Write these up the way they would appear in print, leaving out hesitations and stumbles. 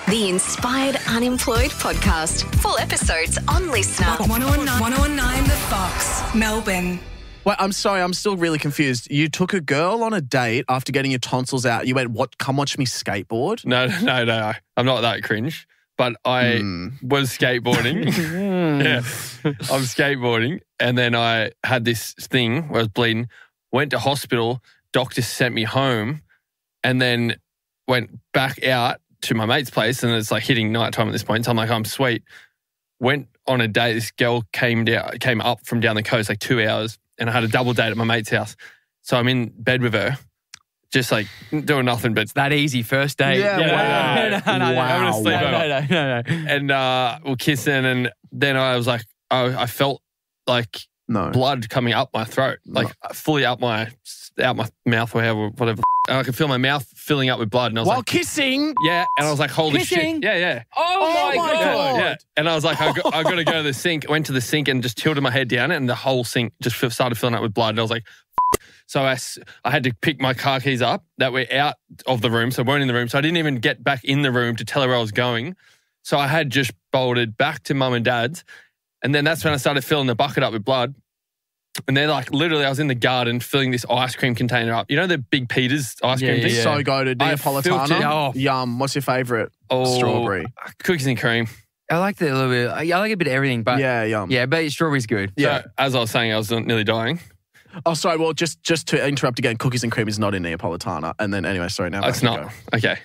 The Inspired Unemployed Podcast. Full episodes on Listener. 1019 The Fox, Melbourne. Wait, I'm sorry, I'm still really confused. You took a girl on a date after getting your tonsils out. You went, "What? Come watch me skateboard?" No. I'm not that cringe. But I was skateboarding. Yeah. I'm skateboarding. And then I had this thing where I was bleeding. Went to hospital. Doctor sent me home. And then went back out to my mate's place. And it's like hitting nighttime at this point. So I'm like, I'm sweet. Went on a date. This girl came up from down the coast, like 2 hours. And I had a double date at my mate's house. So I'm in bed with her. Just like doing nothing but... It's that easy, first date. Yeah, wow. No. I'm going to sleep over. No. And we're kissing, and then I was like, I felt like blood coming up my throat, like fully out my mouth, or whatever. And I could feel my mouth filling up with blood. And I was While like, kissing? Yeah. And I was like, holy Kissing? shit. Yeah. Oh my God. Yeah. And I was like, I got to go to the sink. Went to the sink and just tilted my head down, and the whole sink just started filling up with blood. And I was like, so I had to pick my car keys up that were out of the room, so weren't in the room. So I didn't even get back in the room to tell her where I was going. So I had just bolted back to mum and dad's. And then that's when I started filling the bucket up with blood. And they're like, literally, I was in the garden filling this ice cream container up. You know the Big Peter's ice cream thing? Yeah. So goated. Neapolitana. Yum. What's your favourite? Strawberry. Cookies and cream. I like the little bit. I like a bit of everything, but yeah, yum. Yeah, but strawberry's good. Yeah. So, as I was saying, I was nearly dying. Oh, sorry. Well, just to interrupt again, cookies and cream is not in Neapolitana. And then anyway, sorry. Now it's not. Go. Okay.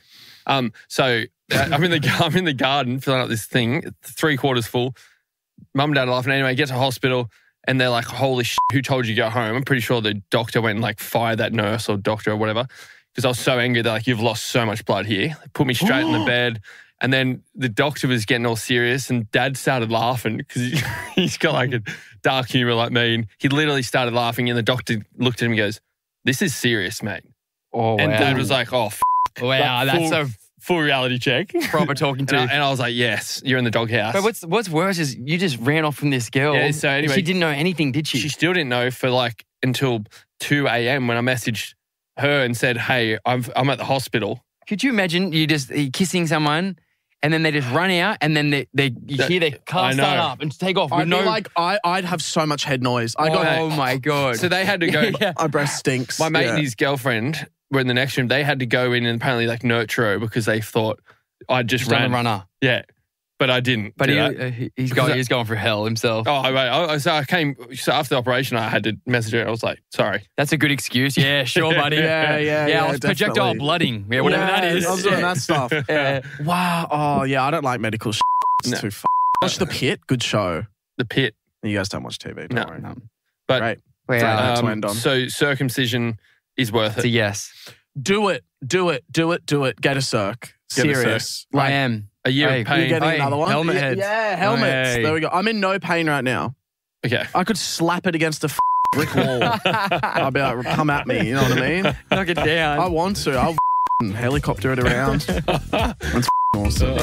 So I'm in the garden filling up this thing, 3/4 full. Mum and dad are laughing. Anyway, get to hospital and they're like, "Holy shit, who told you to go home?" I'm pretty sure the doctor went and like fired that nurse or doctor or whatever because I was so angry. They're like, "You've lost so much blood here." They put me straight in the bed. And then the doctor was getting all serious and dad started laughing because he's got like a dark humor like me. And he literally started laughing and the doctor looked at him and goes, "This is serious, mate." Oh, and wow. dad was like, "Oh, wow, like, that's so full reality check." Proper talking to. And I was like, "Yes, you're in the doghouse." But what's worse is you just ran off from this girl. Yeah, so anyway, she didn't know anything, did she? She still didn't know for like until 2 a.m. when I messaged her and said, "Hey, I'm at the hospital." Could you imagine you kissing someone and then they just run out and then you hear their car start up and take off? I'd have so much head noise. Oh my God. So they had to go. My breast stinks. My mate and his girlfriend were in the next room. They had to go in and apparently like nurture her because they thought I'd just ran. Done a runner. Yeah. But I didn't. But he's going through hell himself. Oh, right. So after the operation, I had to message her. And I was like, "Sorry." That's a good excuse. Yeah, sure, buddy. Yeah, I was projectile blooding. Yeah, whatever that is. I was doing that stuff. Yeah. Wow. Oh, yeah. I don't like medical shit. It's too Watch The Pit. Good show. The Pit. You guys don't watch TV. Don't worry. No. But great. Wow. To end on. So circumcision is worth it. It's a yes. Do it. Get a circ. Serious. I am. A year of pain. You're getting another one? Helmet heads. Yeah, helmets. Hey. There we go. I'm in no pain right now. Okay. I could slap it against a brick wall. I'd be like, "Come at me." You know what I mean? Knock it down. I want to. I'll helicopter it around. It's awesome.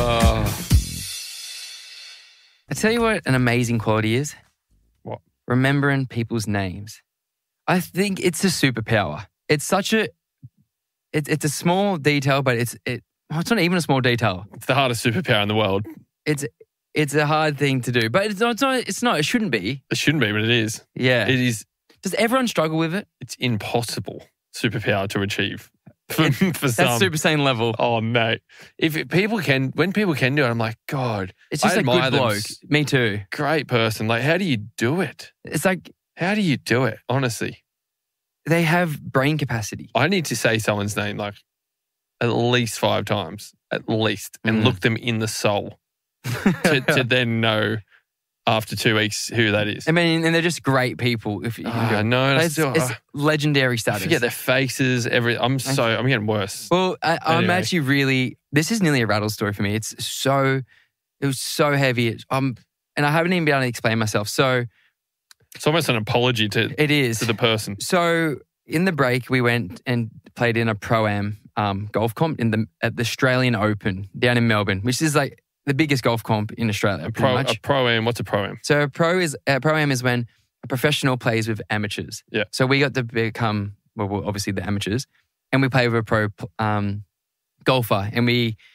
I tell you what an amazing quality is. What? Remembering people's names. I think it's a superpower. It's such a... It's a small detail, but it's not even a small detail. It's the hardest superpower in the world. It's a hard thing to do, but it's not. It shouldn't be. It shouldn't be, but it is. Yeah. It is. Does everyone struggle with it? It's impossible superpower to achieve for some. That's Super Saiyan level. Oh, mate. When people can do it, I'm like, God. It's just I a good admire them. bloke. Me too. Great person. Like, how do you do it? It's like... How do you do it, honestly? They have brain capacity. I need to say someone's name like at least 5 times, at least, and look them in the soul to then know after 2 weeks who that is. I mean, and they're just great people. If you it's legendary status. I forget their faces. I'm getting worse. Well, I'm actually really. This is nearly a rattle story for me. It was so heavy. And I haven't even been able to explain myself. So it's almost an apology to the person. So in the break, we went and played in a Pro-Am golf comp at the Australian Open down in Melbourne, which is like the biggest golf comp in Australia. A Pro-Am, what's a Pro-Am? So a Pro-Am is when a professional plays with amateurs. Yeah. So we got to become, well, obviously the amateurs, and we play with a pro golfer. And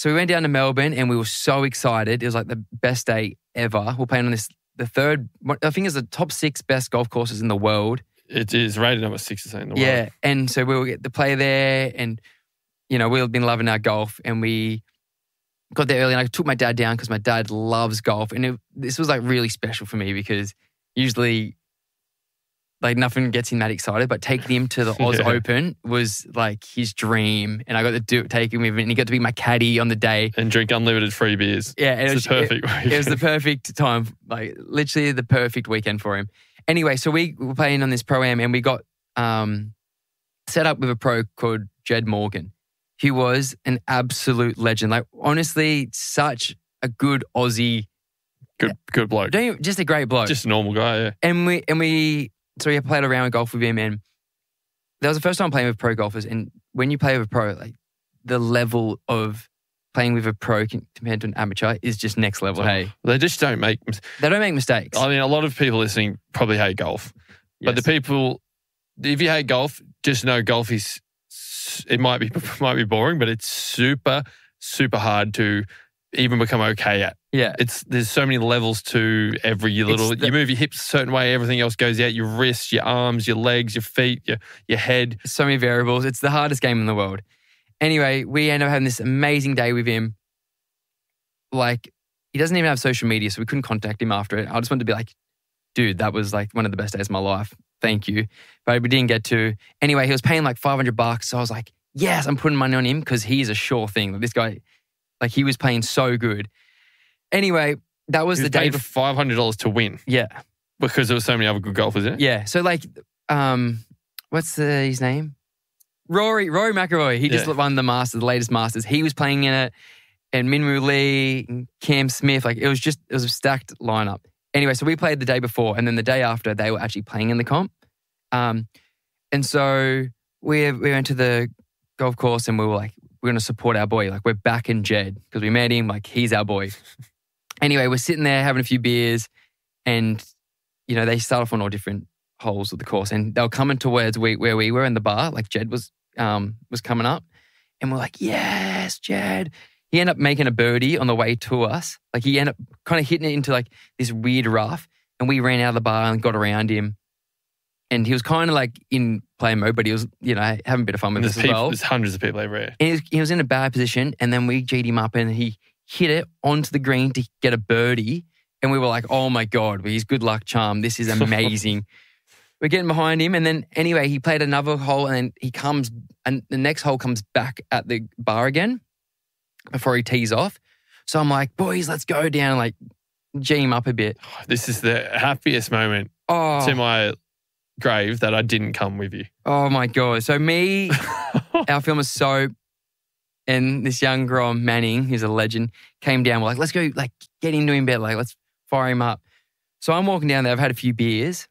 So we went down to Melbourne and we were so excited. It was like the best day ever. We're playing on the third, I think it's the top 6 best golf courses in the world. It is rated number 6 or something in the world. Yeah. And so we will get to play there and, we've been loving our golf and we got there early and I took my dad down because my dad loves golf. And this was like really special for me because usually like nothing gets him that excited, but taking him to the Oz Open was like his dream. And I got to take him with me and he got to be my caddy on the day. And drink unlimited free beers. Yeah. And it was the perfect weekend. It was the perfect time, like literally the perfect weekend for him. Anyway, so we were playing on this Pro-Am and we got set up with a pro called Jed Morgan. He was an absolute legend. Like honestly, such a good Aussie. Good bloke. Just a great bloke. Just a normal guy, yeah. And so we played around with golf with him and that was the first time playing with pro golfers. And when you play with a pro, like the level of playing with a pro compared to an amateur is just next level, hey? They just don't make... They don't make mistakes. I mean, a lot of people listening probably hate golf. Yes. But the people... If you hate golf, just know golf is... It might be boring, but it's super, super hard to even become okay at. Yeah. There's so many levels to every little... You move your hips a certain way, everything else goes out. Your wrists, your arms, your legs, your feet, your head. So many variables. It's the hardest game in the world. Anyway, we end up having this amazing day with him. Like, he doesn't even have social media, so we couldn't contact him after it. I just wanted to be like, dude, that was like one of the best days of my life. Thank you. But we didn't get to. Anyway, he was paying like $500. So I was like, yes, I'm putting money on him because he's a sure thing. Like, this guy, like he was playing so good. Anyway, that was the day. Paid $500 to win. Yeah. Because there were so many other good golfers in it? Yeah. So like, what's his name? Rory McIlroy. He just won the Masters, the latest Masters. He was playing in it. And Minwoo Lee, and Cam Smith. Like it was a stacked lineup. Anyway, so we played the day before, and then the day after, they were actually playing in the comp. And so we went to the golf course, and we were like, we're going to support our boy. Like we're backing Jed because we met him. Like he's our boy. Anyway, we're sitting there having a few beers, and they start off on all different holes of the course, and they were coming towards where we were in the bar. Like Jed was coming up, and we're like, yes, Jed. He ended up making a birdie on the way to us. Like he ended up kind of hitting it into like this weird rough, and we ran out of the bar and got around him. And he was kind of like in play mode, but he was, having a bit of fun with us as well. There's hundreds of people over here. And he was in a bad position, and then we G'd him up, and he hit it onto the green to get a birdie. And we were like, oh my God, he's good luck charm. This is amazing. We're getting behind him, and then anyway, he played another hole, and then he comes, and the next hole comes back at the bar again before he tees off. So I'm like, boys, let's go down and like G him up a bit. This is the happiest moment to my grave that I didn't come with you. Oh my God. So me, our filmer Soap, and this young girl, Manning, who's a legend, came down. We're like, let's go, like, get into him better. Like, let's fire him up. So I'm walking down there. I've had a few beers,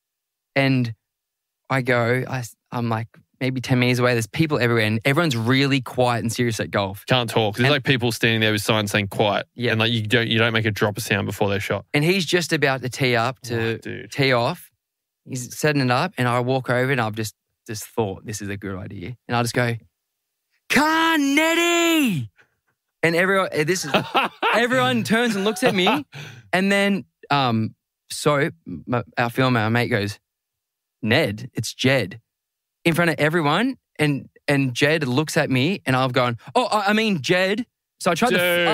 and I go, I'm like, maybe 10 meters away. There's people everywhere, and everyone's really quiet and serious at golf. Can't talk. There's like people standing there with signs saying quiet. Yeah. And like you don't make a drop of sound before their shot. And he's just about to tee up to tee off. He's setting it up, and I walk over, and I've just thought this is a good idea. And I'll just go, Carnetti! And everyone turns and looks at me, and then Soap, our filmer, our mate goes, Ned, it's Jed. In front of everyone, and Jed looks at me, and I've gone, oh, I mean Jed. So I tried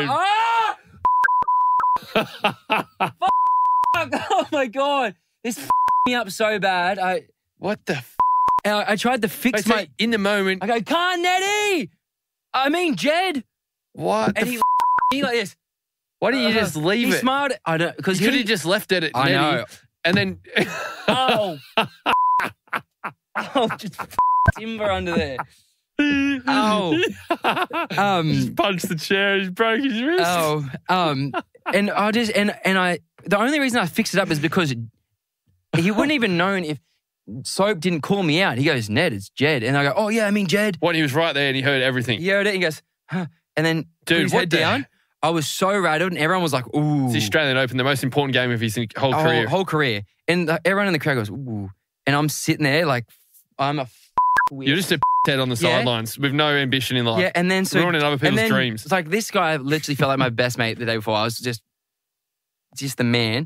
oh my God, this me up so bad. What the? I tried to fix in the moment. I go, Carnetti. I mean Jed. What? And he me like this. Why didn't you just leave it? He smiled. I don't because you could have just left it at I know. And then Oh, just timber under there. Oh. Just punched the chair, he broke his wrist. Oh. And I just and I the only reason I fixed it up is because he wouldn't even known if Soap didn't call me out. He goes, Ned, it's Jed. And I go, oh yeah, I mean Jed. What, he was right there and he heard everything. He heard it and he goes, huh. And then put his head down. I was so rattled, and everyone was like, ooh. It's the Australian Open, the most important game of his whole career. Whole career. And everyone in the crowd goes, ooh. And I'm sitting there like, I'm a You're just a head on the Yeah. sidelines with no ambition in life. Yeah, and then ruining other people's dreams. It's like this guy literally felt like my best mate the day before. I was just the man.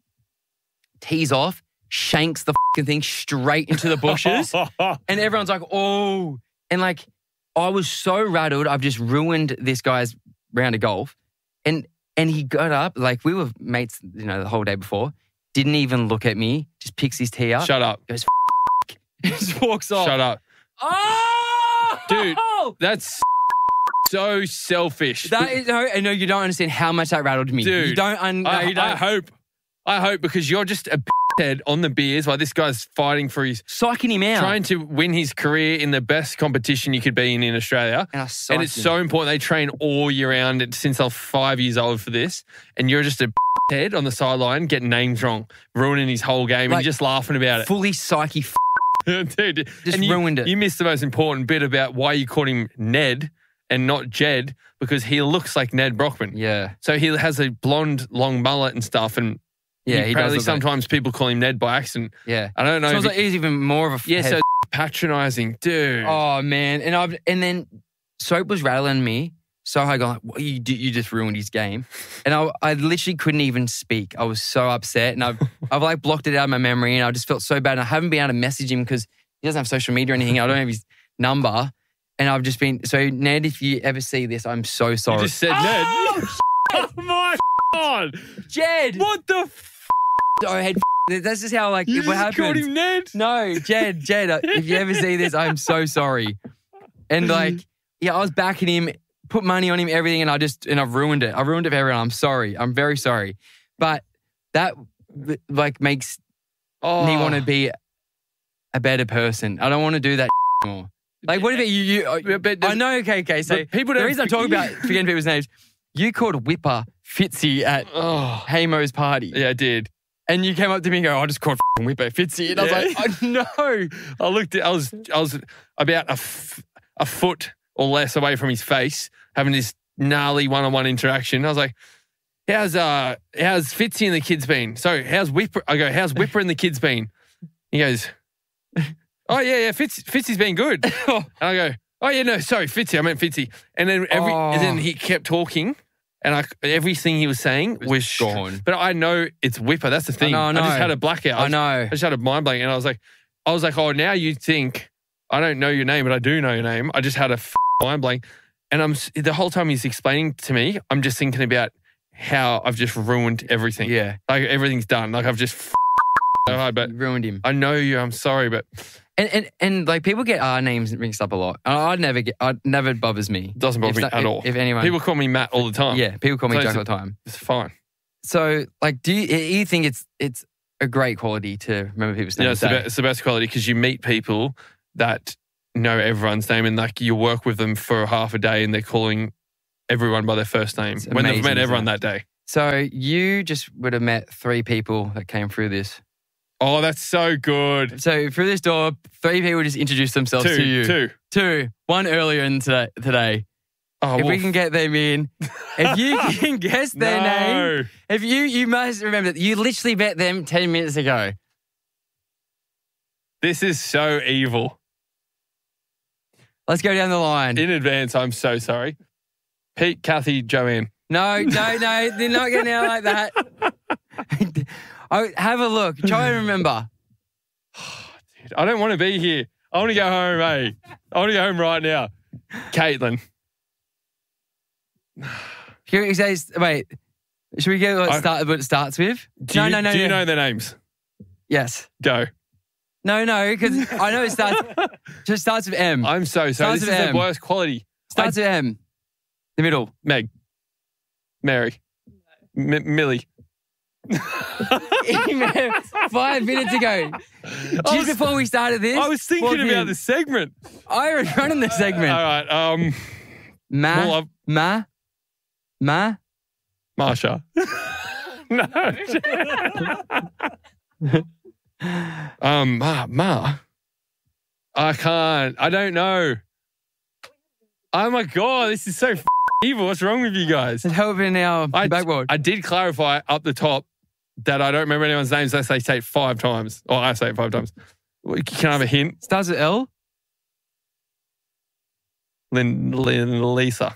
Tees off, shanks the fucking thing straight into the bushes, and everyone's like, "Oh!" And like, I was so rattled. I've just ruined this guy's round of golf, and he got up. Like we were mates, the whole day before. Didn't even look at me. Just picks his tee up. Shut up. Goes, just walks off. Shut up. Oh, Dude, that's so selfish. That is no. You don't understand how much that rattled me. Dude, you don't. I hope because you're just a head on the beers while this guy's fighting for his, psyching him out, trying to win his career in the best competition you could be in Australia. And it's so important. They train all year round since they're 5 years old for this, and you're just a head on the sideline getting names wrong, ruining his whole game, and just laughing about it. Fully psyche. Dude, just ruined it. You missed the most important bit about why you called him Ned and not Jed, because he looks like Ned Brockman. Yeah. So he has a blonde, long mullet and stuff, and yeah, apparently sometimes people call him Ned by accident. Yeah. I don't know. Sounds like he's even more of a yeah, head. so patronising, dude. Oh man, and then Soap was rattling me so hard, going, like, you just ruined his game, and I literally couldn't even speak. I was so upset, and I've like blocked it out of my memory, and I just felt so bad. And I haven't been able to message him because he doesn't have social media or anything. I don't have his number, and I've just been so Ned. If you ever see this, I'm so sorry. You just said Ned. Oh my God, Jed. What the? Oh, head. That's just how like You what just happens. called him Ned? No, Jed. If you ever see this, I'm so sorry. And like, yeah, I was backing him, put money on him, everything, and I've ruined it. I ruined it for everyone. I'm sorry. I'm very sorry. But that like makes me want to be a better person. I don't want to do that anymore. Like, what about you? I know. Okay. So people the reason I'm talking about forgetting people's names, you called Whipper Fitzy at Hamo's party. Yeah, I did. And you came up to me and go, I just called Whipper Fitzy. And I was like, oh, no. I looked at, I was about a foot or less away from his face, having this gnarly one-on-one interaction. I was like, how's Fitzy and the kids been? So how's Whipper? I go, how's Whipper and the kids been? He goes, oh yeah, Fitzy's been good. And I go, oh yeah, no, sorry, Fitzy, I meant Fitzy. And then and then he kept talking. And everything he was saying was gone. But I know it's Whipper. That's the thing. I know. I just had a blackout. I just had a mind blank. And I was like, oh, now you think I don't know your name, but I do know your name. I just had a mind blank. And the whole time he's explaining to me, I'm just thinking about how I've just ruined everything. Yeah. Like everything's done. Like I've just so hard. But you ruined him. I know you. I'm sorry, but. And like people get our names mixed up a lot. I'd never bothers me. Doesn't bother me at all. If anyone, people call me Matt all the time. Yeah, people call me Jack all the time. It's fine. So like, do you think it's a great quality to remember people's names? Yeah, it's the best quality because you meet people that know everyone's name and like you work with them for half a day and they're calling everyone by their first name when they've met everyone that day. So you just would have met 3 people that came through this. Oh, that's so good. So through this door, 3 people just introduced themselves to you. 2. 1 earlier in today. Oh, if we can get them in, if you can guess their name, if you must remember that you literally met them 10 minutes ago. This is so evil. Let's go down the line. In advance, I'm so sorry. Pete, Kathy, Joanne. No, they're not getting out like that. Have a look. Try and remember. Dude, I don't want to be here. I want to go home, eh? I want to go home right now. Caitlin. Wait, should we get what it starts with? Do you know their names? Yes. Go. No, because I know it starts with M. I'm so sorry. This is the worst quality. Starts with M. The middle. Meg. Mary. Millie. 5 minutes ago. Just before we started this. I was thinking about this segment. I was running the segment. All right. Marsha. No. Ma. I can't. I don't know. Oh my God, this is so evil. What's wrong with you guys? Help in our backboard. I did clarify up the top that I don't remember anyone's names unless they say it 5 times. Or I say it 5 times. Can I have a hint? Starts with L? Lisa.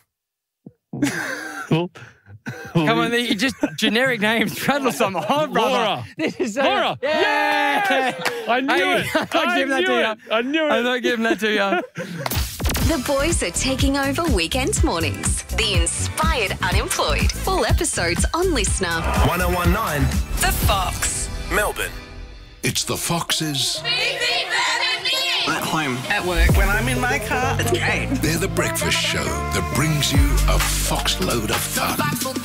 Come on, you just generic names. Rattle some on, brother. Laura. This is so, Laura. Yeah. I knew it. I'm not giving that to you. I knew it. I'm not giving that to you. The boys are taking over weekend mornings. The Inspired Unemployed. Full episodes on Listener. 1019 The Fox. Melbourne. It's the Foxes. At home. At work. When I'm in my car, it's great. They're the breakfast show that brings you a fox load of fun.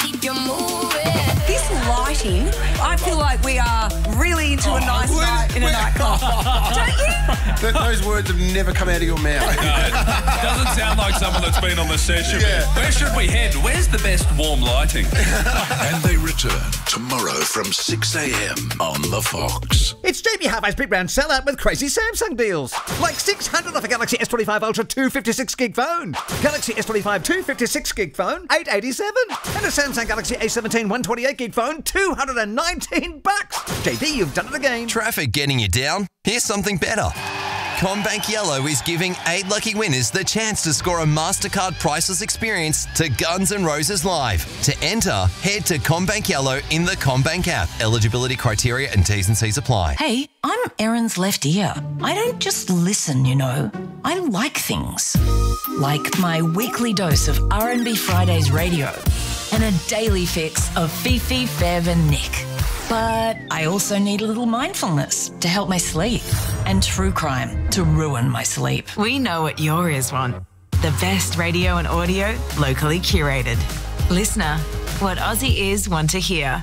This lighting, I feel like we are really into a nice night in a nightclub. Don't you? Those words have never come out of your mouth. Doesn't sound like someone that's been on the session. Yeah. Where should we head? Where's the best warm lighting? And they return tomorrow from 6 a.m. on the Fox. It's JB Hi-Fi's Big Round Sellout with crazy Samsung deals. Like 600 off a Galaxy S25 Ultra 256 gig phone. Galaxy S25 256 gig phone, $887. And a Samsung Galaxy A17 128 gig phone, $219. JB, you've done it again. Traffic getting you down? Here's something better. CommBank Yellow is giving 8 lucky winners the chance to score a MasterCard priceless experience to Guns N' Roses Live. To enter, head to CommBank Yellow in the CommBank app. Eligibility criteria and T's and C's apply. Hey, I'm Erin's left ear. I don't just listen, you know. I like things. Like my weekly dose of R&B Fridays radio and a daily fix of Fifi, Fev and Nick. But I also need a little mindfulness to help my sleep and true crime to ruin my sleep. We know what your ears want. The best radio and audio locally curated. Listener, what Aussie ears want to hear.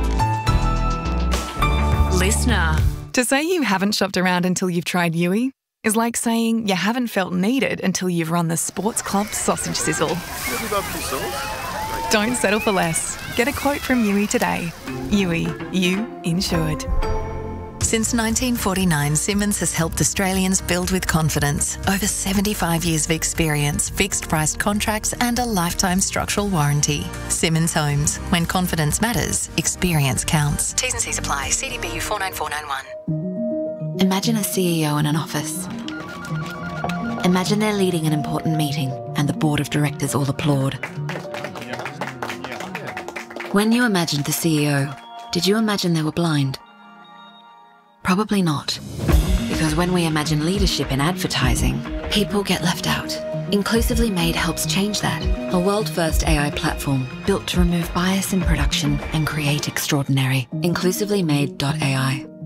Listener. To say you haven't shopped around until you've tried Yui is like saying you haven't felt needed until you've run the Sports Club sausage sizzle. Don't settle for less. Get a quote from Yui today. Yui, you insured. Since 1949, Simmons has helped Australians build with confidence. Over 75 years of experience, fixed-price contracts and a lifetime structural warranty. Simmons Homes. When confidence matters, experience counts. T's and C's apply. CDBU 49491. Imagine a CEO in an office. Imagine they're leading an important meeting and the board of directors all applaud. When you imagined the CEO, did you imagine they were blind? Probably not. Because when we imagine leadership in advertising, people get left out. Inclusively Made helps change that. A world-first AI platform built to remove bias in production and create extraordinary. InclusivelyMade.ai.